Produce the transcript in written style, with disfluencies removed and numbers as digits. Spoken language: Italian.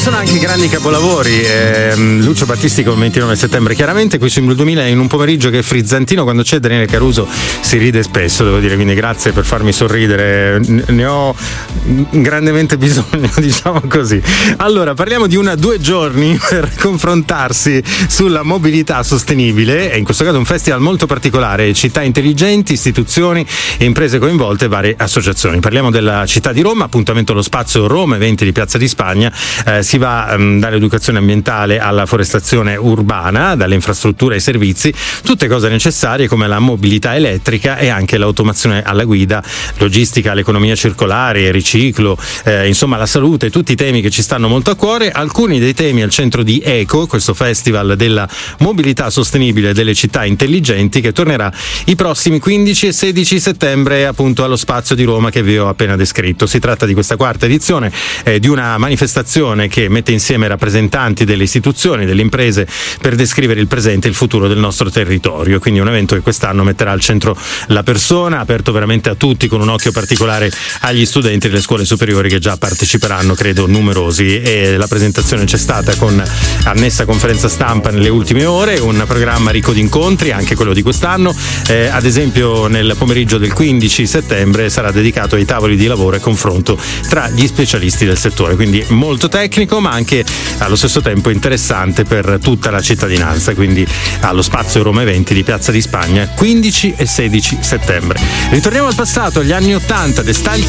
sono anche grandi capolavori. Lucio Battisti con 29 settembre, chiaramente qui su Blu 2000 in un pomeriggio che è frizzantino. Quando c'è Daniele Caruso si ride spesso, devo dire, quindi grazie per farmi sorridere, ne ho grandemente bisogno, diciamo così. Allora, parliamo di 2 giorni per confrontarsi sulla mobilità sostenibile, e in questo caso un festival molto particolare: città intelligenti, istituzioni e imprese coinvolte, varie associazioni. Parliamo della città di Roma, appuntamento allo spazio Roma Eventi di Piazza di Spagna. Si va dall'educazione ambientale alla forestazione urbana, dalle infrastrutture ai servizi, tutte cose necessarie come la mobilità elettrica e anche l'automazione alla guida, logistica, l'economia circolare, riciclo, insomma la salute, tutti i temi che ci stanno molto a cuore. Alcuni dei temi al centro di ECO, questo festival della mobilità sostenibile delle città intelligenti, che tornerà i prossimi 15 e 16 settembre appunto allo spazio di Roma che vi ho appena descritto. Si tratta di questa 4ª edizione di una manifestazione che mette insieme rappresentanti delle istituzioni, delle imprese, per descrivere il presente e il futuro del nostro territorio. Quindi un evento che quest'anno metterà al centro la persona, aperto veramente a tutti, con un occhio particolare agli studenti delle scuole superiori che già parteciperanno, credo numerosi. E la presentazione c'è stata con annessa conferenza stampa nelle ultime ore, un programma ricco di incontri, anche quello di quest'anno. Ad esempio nel pomeriggio del 15 settembre sarà dedicato ai tavoli di lavoro e confronto tra gli specialisti del settore, quindi molto tecnico ma anche allo stesso tempo interessante per tutta la cittadinanza. Quindi allo spazio Roma Eventi di Piazza di Spagna, 15 e 16 settembre. Ritorniamo al passato, agli anni 80.